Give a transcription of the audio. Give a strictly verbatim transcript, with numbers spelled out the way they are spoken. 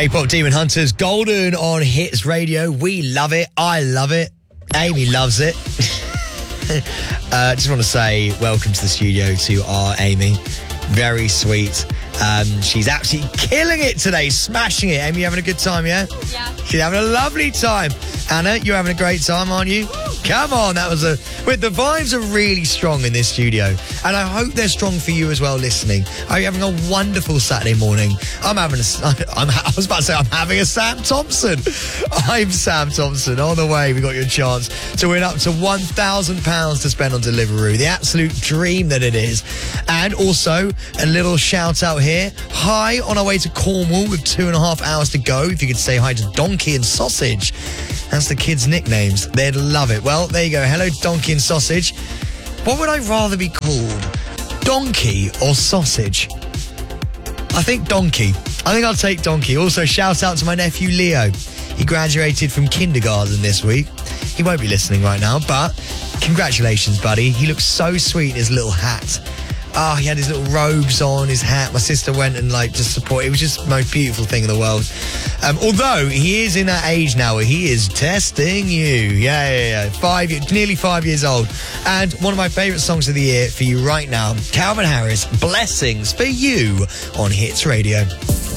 K-pop Demon Hunters, Golden on Hits Radio. We love it. I love it. Amy loves it. uh, just want to say welcome to the studio to our Amy. Very sweet. Um, she's absolutely killing it today, smashing it. Amy, you having a good time, yeah? Yeah. She's having a lovely time. Anna, you're having a great time, aren't you? Come on, that was a... Wait, the vibes are really strong in this studio. And I hope they're strong for you as well, listening. Are you having a wonderful Saturday morning? I'm having a... I'm, I was about to say I'm having a Sam Thompson. I'm Sam Thompson. On the way, we got your chance to win up to one thousand pounds to spend on Deliveroo. The absolute dream that it is. And also, a little shout out here. Hi, on our way to Cornwall with two and a half hours to go. If you could say hi to Donkey and Sausage. That's the kids' nicknames. They'd love it. Well, there you go. Hello, Donkey and Sausage. What would I rather be called? Donkey or Sausage? I think Donkey. I think I'll take Donkey. Also, shout out to my nephew, Leo. He graduated from kindergarten this week. He won't be listening right now, but congratulations, buddy. He looks so sweet in his little hat. Oh, he had his little robes on, his hat. My sister went and, like, just support. It was just the most beautiful thing in the world. Um, although, he is in that age now where he is testing you. Yeah, yeah, yeah. Five, nearly five years old. And one of my favourite songs of the year for you right now, Calvin Harris, Blessings for You on Hits Radio.